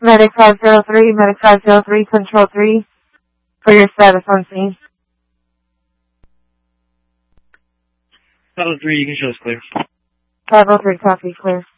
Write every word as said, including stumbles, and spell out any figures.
Medic five zero three, Medic five zero three, Control three, for your status on scene. five oh three, you can show us clear. five oh three, copy, clear.